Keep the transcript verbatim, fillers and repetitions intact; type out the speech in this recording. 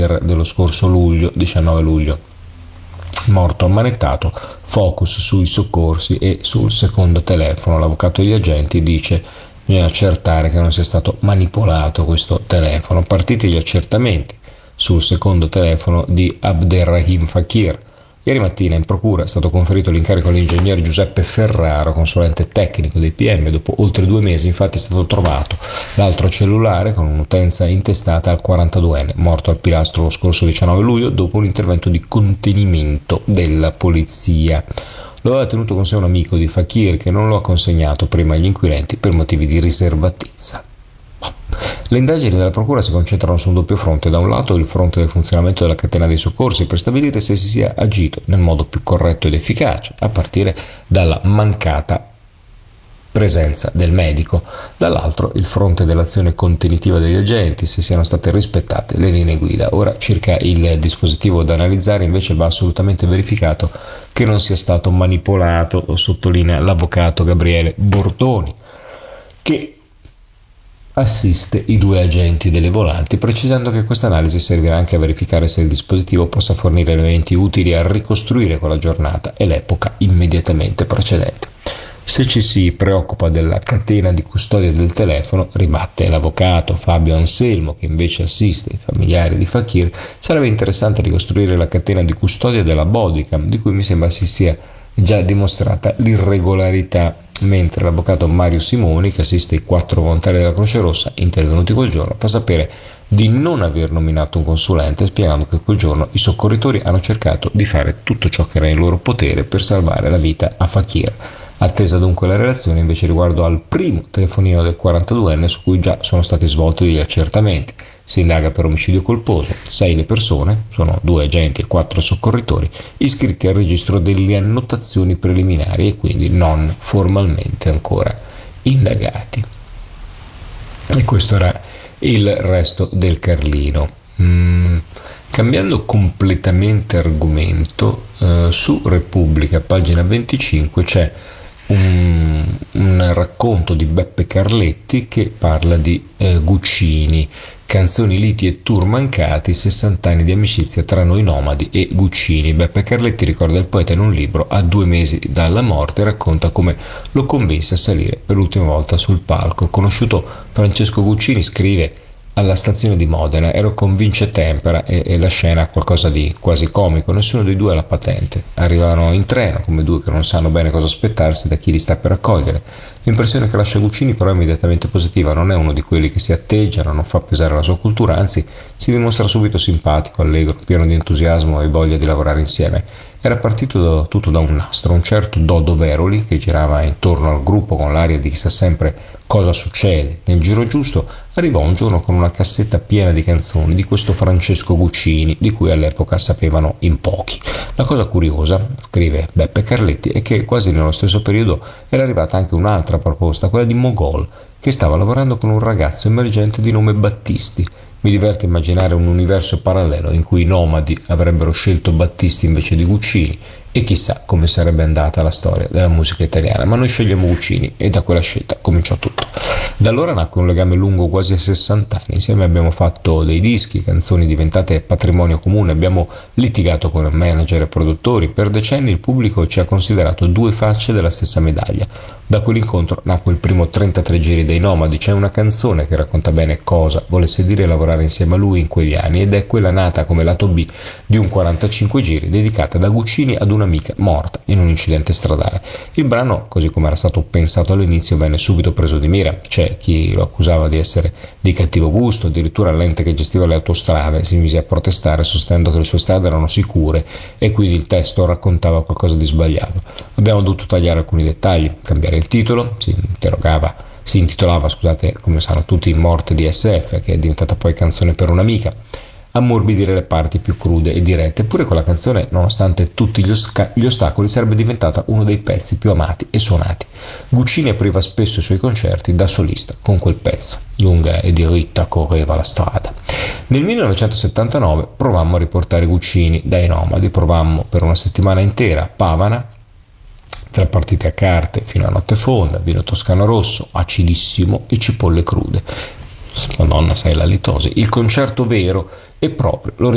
Fakir dello scorso luglio, diciannove luglio. Morto ammanettato, focus sui soccorsi e sul secondo telefono. L'avvocato degli agenti dice: bisogna accertare che non sia stato manipolato questo telefono. Partiti gli accertamenti sul secondo telefono di Abderrahim Fakir. Ieri mattina in procura è stato conferito l'incarico all'ingegner Giuseppe Ferraro, consulente tecnico dei P M. Dopo oltre due mesi infatti è stato trovato l'altro cellulare con un'utenza intestata al quarantaduenne, morto al pilastro lo scorso diciannove luglio dopo un intervento di contenimento della polizia. Lo aveva tenuto con sé un amico di Fakir che non lo ha consegnato prima agli inquirenti per motivi di riservatezza. Le indagini della procura si concentrano su un doppio fronte: da un lato il fronte del funzionamento della catena dei soccorsi per stabilire se si sia agito nel modo più corretto ed efficace, a partire dalla mancata presenza del medico; dall'altro il fronte dell'azione contenitiva degli agenti, se siano state rispettate le linee guida. Ora, circa il dispositivo da analizzare, invece va assolutamente verificato che non sia stato manipolato, sottolinea l'avvocato Gabriele Bordoni, che assiste i due agenti delle volanti, precisando che questa analisi servirà anche a verificare se il dispositivo possa fornire elementi utili a ricostruire quella giornata e l'epoca immediatamente precedente. Se ci si preoccupa della catena di custodia del telefono, ribatte l'avvocato Fabio Anselmo, che invece assiste i familiari di Fakir, sarebbe interessante ricostruire la catena di custodia della bodycam, di cui mi sembra si sia già dimostrata l'irregolarità, mentre l'avvocato Mario Simoni, che assiste i quattro volontari della Croce Rossa intervenuti quel giorno, fa sapere di non aver nominato un consulente, spiegando che quel giorno i soccorritori hanno cercato di fare tutto ciò che era in loro potere per salvare la vita a Fakir. Attesa dunque la relazione invece riguardo al primo telefonino del quarantaduenne, su cui già sono stati svolti degli accertamenti. Si indaga per omicidio colposo, sei le persone, sono due agenti e quattro soccorritori, iscritti al registro delle annotazioni preliminari e quindi non formalmente ancora indagati. E questo era il resto del Carlino. Mm, cambiando completamente argomento, eh, su Repubblica, pagina venticinque, c'è Un, un racconto di Beppe Carletti che parla di eh, Guccini, canzoni, liti e tour mancati, sessanta anni di amicizia tra noi nomadi e Guccini. Beppe Carletti ricorda il poeta in un libro a due mesi dalla morte e racconta come lo convinse a salire per l'ultima volta sul palco. Conosciuto Francesco Guccini, scrive: alla stazione di Modena ero con Vince Tempera e, e la scena ha qualcosa di quasi comico, nessuno dei due ha la patente, arrivano in treno come due che non sanno bene cosa aspettarsi da chi li sta per accogliere. L'impressione che lascia Guccini però è immediatamente positiva, non è uno di quelli che si atteggiano, non fa pesare la sua cultura, anzi si dimostra subito simpatico, allegro, pieno di entusiasmo e voglia di lavorare insieme. Era partito da, tutto da un nastro, un certo Dodo Veroli che girava intorno al gruppo con l'aria di chissà sempre cosa succede. Nel giro giusto arrivò un giorno con una cassetta piena di canzoni di questo Francesco Guccini, di cui all'epoca sapevano in pochi. La cosa curiosa, scrive Beppe Carletti, è che quasi nello stesso periodo era arrivata anche un'altra proposta, quella di Mogol, che stava lavorando con un ragazzo emergente di nome Battisti. Mi diverte immaginare un universo parallelo in cui i nomadi avrebbero scelto Battisti invece di Guccini, e chissà come sarebbe andata la storia della musica italiana, ma noi scegliamo Guccini e da quella scelta cominciò tutto. Da allora nacque un legame lungo quasi a sessanta anni, insieme abbiamo fatto dei dischi, canzoni diventate patrimonio comune, abbiamo litigato con manager e produttori, per decenni il pubblico ci ha considerato due facce della stessa medaglia. Da quell'incontro nacque il primo trentatré giri dei Nomadi, c'è una canzone che racconta bene cosa volesse dire lavorare insieme a lui in quegli anni, ed è quella nata come lato B di un quarantacinque giri dedicata da Guccini ad un'amica morta in un incidente stradale. Il brano, così come era stato pensato all'inizio, venne subito preso di mira. C'è chi lo accusava di essere di cattivo gusto, addirittura l'ente che gestiva le autostrade si mise a protestare sostenendo che le sue strade erano sicure e quindi il testo raccontava qualcosa di sbagliato. Abbiamo dovuto tagliare alcuni dettagli, cambiare il titolo, si interrogava si intitolava, scusate, come sanno tutti, Morte di S F, che è diventata poi Canzone per un'amica, ammorbidire le parti più crude e dirette. Eppure quella canzone, nonostante tutti gli, osca- gli ostacoli, sarebbe diventata uno dei pezzi più amati e suonati. Guccini apriva spesso i suoi concerti da solista con quel pezzo. Lunga e diritta correva la strada. Nel millenovecentosettantanove provammo a riportare Guccini dai Nomadi, provammo per una settimana intera a Pavana, tra partite a carte fino a notte fonda, vino toscano rosso, acidissimo e cipolle crude. Madonna, sai la litosi. Il concerto vero e proprio lo